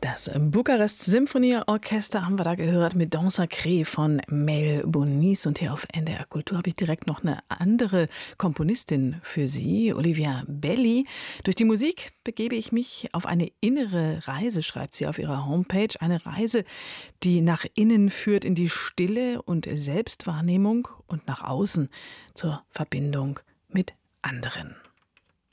Das Bukarest Symphonieorchester haben wir da gehört mit Dans Sacré von Mel Bonis. Und hier auf NDR Kultur habe ich direkt noch eine andere Komponistin für Sie, Olivia Belli. Durch die Musik begebe ich mich auf eine innere Reise, schreibt sie auf ihrer Homepage. Eine Reise, die nach innen führt in die Stille und Selbstwahrnehmung und nach außen zur Verbindung mit anderen.